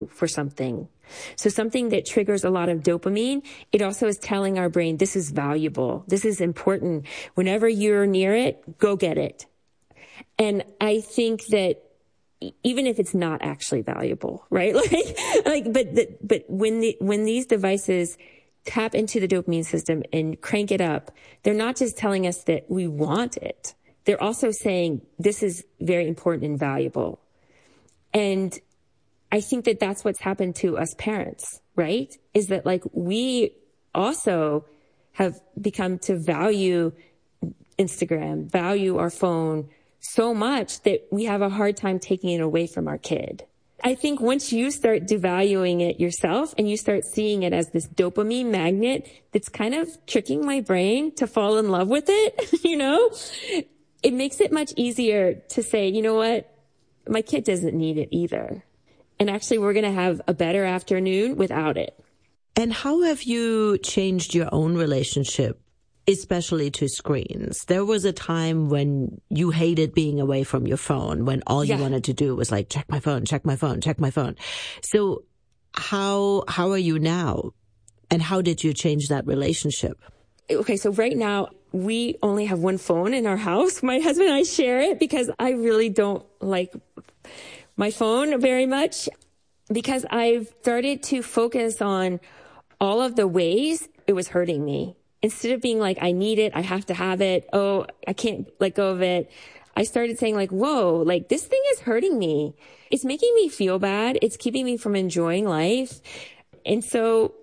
for something. So something that triggers a lot of dopamine, it also is telling our brain, this is valuable. This is important. Whenever you're near it, go get it. And I think that even if it's not actually valuable, right? But when these devices tap into the dopamine system and crank it up, they're not just telling us that we want it. They're also saying this is very important and valuable. And I think that that's what's happened to us parents, right? Is that like we also have become to value Instagram, value our phone so much that we have a hard time taking it away from our kid. I think once you start devaluing it yourself and you start seeing it as this dopamine magnet that's kind of tricking my brain to fall in love with it, you know, it makes it much easier to say, you know what, my kid doesn't need it either. And actually, we're going to have a better afternoon without it. And how have you changed your own relationship, especially to screens? There was a time when you hated being away from your phone, when all you wanted to do was like, check my phone, check my phone, check my phone. So how are you now? And how did you change that relationship? Okay, so right now, we only have one phone in our house. My husband and I share it because I really don't like my phone very much, because I've started to focus on all of the ways it was hurting me. Instead of being like, I need it, I have to have it, oh, I can't let go of it, I started saying like, whoa, like this thing is hurting me. It's making me feel bad. It's keeping me from enjoying life. And so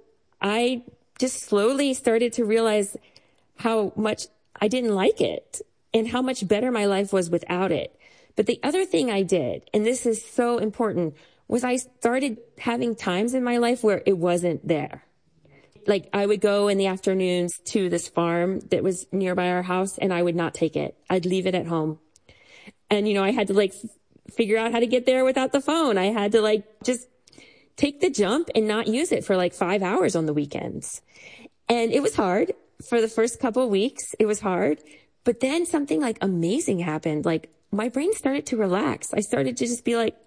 I just slowly started to realize how much I didn't like it and how much better my life was without it. But the other thing I did, and this is so important, was I started having times in my life where it wasn't there. Like I would go in the afternoons to this farm that was nearby our house and I would not take it. I'd leave it at home. And, you know, I had to like figure out how to get there without the phone. I had to like just take the jump and not use it for like 5 hours on the weekends. And it was hard for the first couple of weeks. It was hard. But then something like amazing happened. Like my brain started to relax. I started to just be like,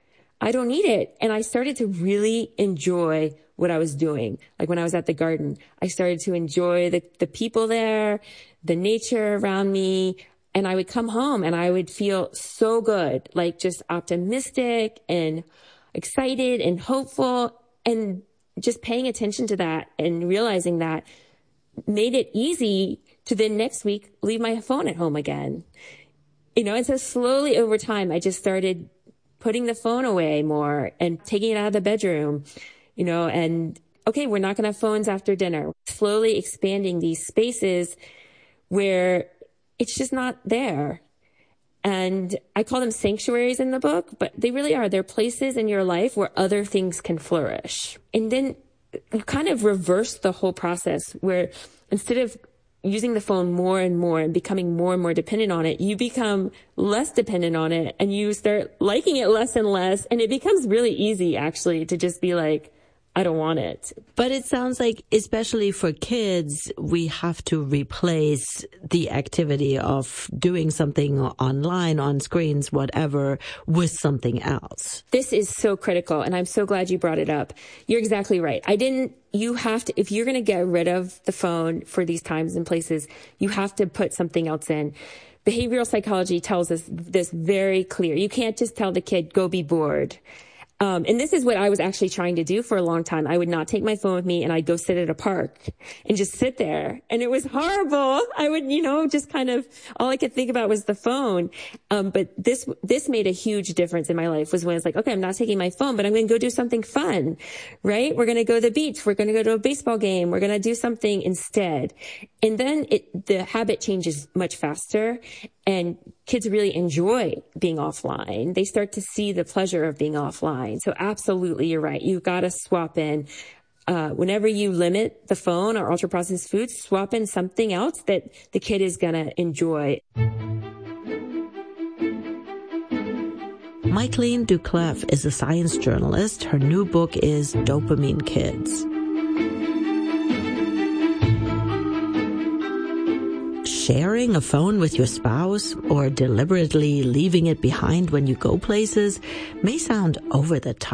I don't need it. And I started to really enjoy what I was doing. Like when I was at the garden, I started to enjoy the people there, the nature around me. And I would come home and I would feel so good, like just optimistic and excited and hopeful. And just paying attention to that and realizing that made it easy to then next week leave my phone at home again. You know, and so slowly over time, I just started putting the phone away more and taking it out of the bedroom, you know, and okay, we're not going to have phones after dinner. Slowly expanding these spaces where it's just not there. And I call them sanctuaries in the book, but they really are. They're places in your life where other things can flourish. And then you kind of reverse the whole process where instead of using the phone more and more and becoming more and more dependent on it, you become less dependent on it and you start liking it less and less. And it becomes really easy actually to just be like, I don't want it. But it sounds like, especially for kids, we have to replace the activity of doing something online, on screens, whatever, with something else. This is so critical, and I'm so glad you brought it up. You're exactly right. You have to, if you're going to get rid of the phone for these times and places, you have to put something else in. Behavioral psychology tells us this very clear. You can't just tell the kid, go be bored. And this is what I was actually trying to do for a long time. I would not take my phone with me and I'd go sit at a park and just sit there. And it was horrible. I would, just kind of, all I could think about was the phone. But this made a huge difference in my life was when it's like, okay, I'm not taking my phone, but I'm going to go do something fun, right? We're going to go to the beach. We're going to go to a baseball game. We're going to do something instead. And then the habit changes much faster. And kids really enjoy being offline. They start to see the pleasure of being offline. So absolutely, you're right. You've got to swap in. Whenever you limit the phone or ultra-processed foods, swap in something else that the kid is going to enjoy. Micheline Doucleff is a science journalist. Her new book is Dopamine Kids. Sharing a phone with your spouse or deliberately leaving it behind when you go places may sound over the top.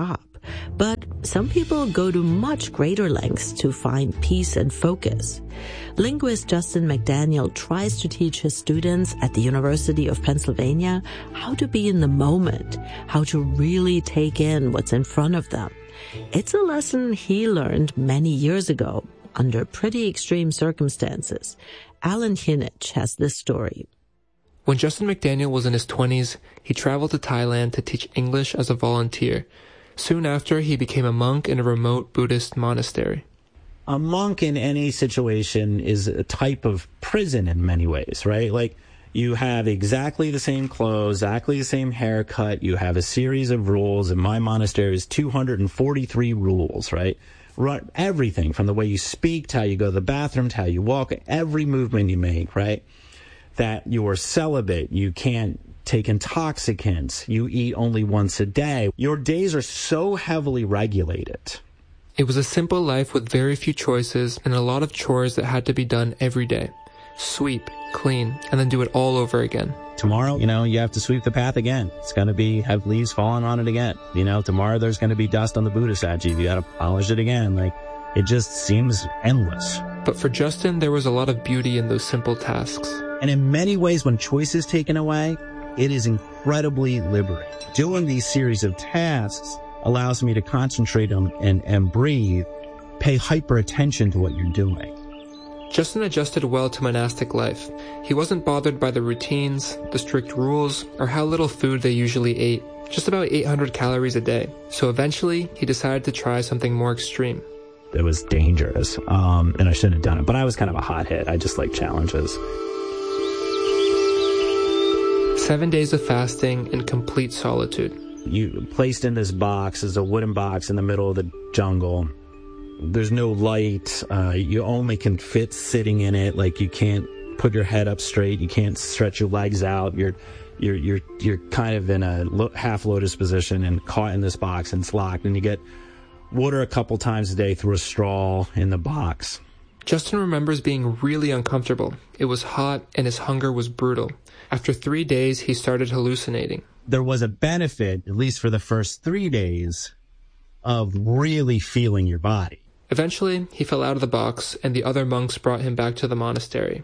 But some people go to much greater lengths to find peace and focus. Linguist Justin McDaniel tries to teach his students at the University of Pennsylvania how to be in the moment, how to really take in what's in front of them. It's a lesson he learned many years ago under pretty extreme circumstances. Alan Hinich has this story. When Justin McDaniel was in his 20s, he traveled to Thailand to teach English as a volunteer. Soon after, he became a monk in a remote Buddhist monastery. A monk in any situation is a type of prison in many ways, right? Like, you have exactly the same clothes, exactly the same haircut. You have a series of rules. In my monastery, is 243 rules, right? Everything from the way you speak to how you go to the bathroom to how you walk, every movement you make, right? That you are celibate. You can't take intoxicants. You eat only once a day. Your days are so heavily regulated. It was a simple life with very few choices and a lot of chores that had to be done every day. Sweep, clean, and then do it all over again. Tomorrow, you have to sweep the path again. It's going to have leaves falling on it again. Tomorrow there's going to be dust on the Buddha statue. You got to polish it again. It just seems endless. But for Justin, there was a lot of beauty in those simple tasks. And in many ways, when choice is taken away, it is incredibly liberating. Doing these series of tasks allows me to concentrate on and breathe, pay hyper attention to what you're doing. Justin adjusted well to monastic life. He wasn't bothered by the routines, the strict rules, or how little food they usually ate, just about 800 calories a day. So eventually, he decided to try something more extreme. It was dangerous, and I shouldn't have done it, but I was kind of a hothead. I just like challenges. 7 days of fasting in complete solitude. You placed in this box, as a wooden box in the middle of the jungle. There's no light. You only can fit sitting in it. Like, you can't put your head up straight. You can't stretch your legs out. You're kind of in a half lotus position and caught in this box, and it's locked. And you get water a couple times a day through a straw in the box. Justin remembers being really uncomfortable. It was hot and his hunger was brutal. After 3 days, he started hallucinating. There was a benefit, at least for the first 3 days, of really feeling your body. Eventually, he fell out of the box, and the other monks brought him back to the monastery.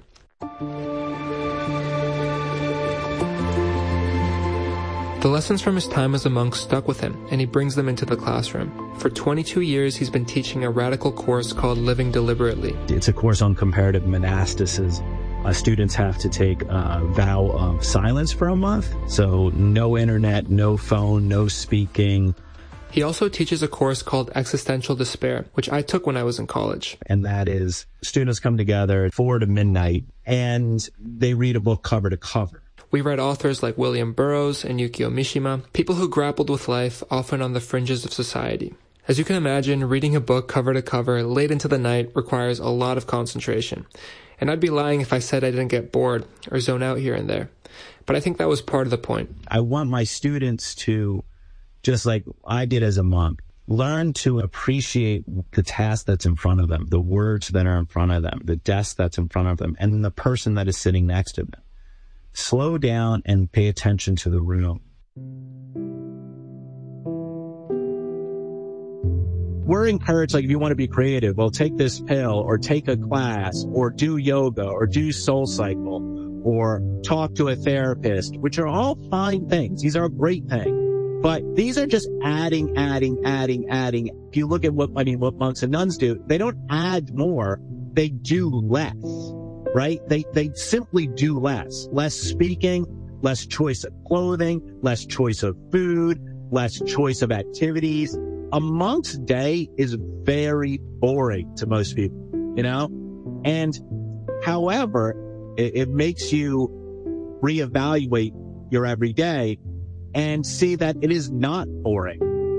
The lessons from his time as a monk stuck with him, and he brings them into the classroom. For 22 years, he's been teaching a radical course called Living Deliberately. It's a course on comparative monasticism. Students have to take a vow of silence for a month. So no internet, no phone, no speaking. He also teaches a course called Existential Despair, which I took when I was in college. And that is, students come together at 4 to midnight and they read a book cover to cover. We read authors like William Burroughs and Yukio Mishima, people who grappled with life, often on the fringes of society. As you can imagine, reading a book cover to cover late into the night requires a lot of concentration. And I'd be lying if I said I didn't get bored or zone out here and there. But I think that was part of the point. I want my students to, just like I did as a monk, learn to appreciate the task that's in front of them, the words that are in front of them, the desk that's in front of them, and the person that is sitting next to them. Slow down and pay attention to the room. We're encouraged, like, if you want to be creative, well, take this pill or take a class or do yoga or do Soul Cycle or talk to a therapist, which are all fine things. These are a great thing. But these are just adding. If you look at what monks and nuns do, they don't add more. They do less, right? They simply do less. Less speaking, less choice of clothing, less choice of food, less choice of activities. A monk's day is very boring to most people, And however, it makes you reevaluate your everyday and see that it is not boring.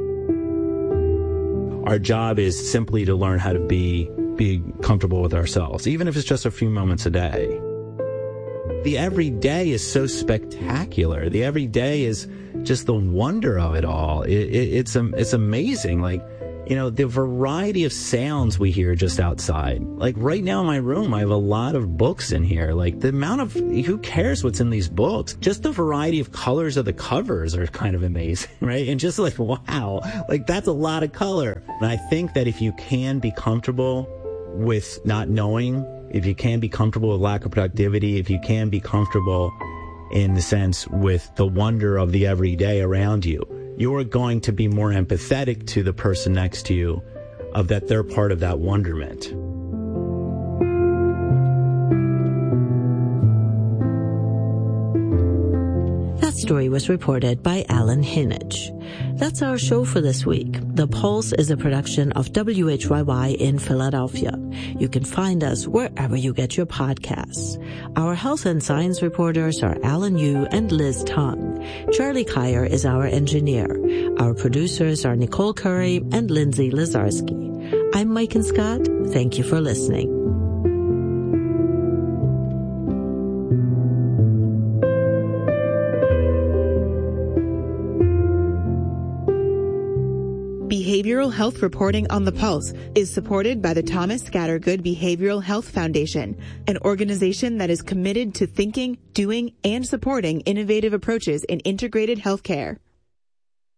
Our job is simply to learn how to be comfortable with ourselves, even if it's just a few moments a day. The everyday is so spectacular. The everyday is just the wonder of it all. It's amazing. Like, the variety of sounds we hear just outside. Like right now in my room, I have a lot of books in here. Like the amount of, who cares what's in these books? Just the variety of colors of the covers are kind of amazing, right? And just like, wow, like that's a lot of color. And I think that if you can be comfortable with not knowing, if you can be comfortable with lack of productivity, if you can be comfortable in the sense with the wonder of the everyday around you, you're going to be more empathetic to the person next to you of that they're part of that wonderment. That story was reported by Alan Hinich. That's our show for this week. The Pulse is a production of WHYY in Philadelphia. You can find us wherever you get your podcasts. Our health and science reporters are Alan Yu and Liz Tong. Charlie Kyer is our engineer. Our producers are Nicole Curry and Lindsay Lazarski. I'm Mike and Scott. Thank you for listening. Behavioral health reporting on the Pulse is supported by the Thomas Scattergood Behavioral Health Foundation, an organization that is committed to thinking, doing, and supporting innovative approaches in integrated healthcare.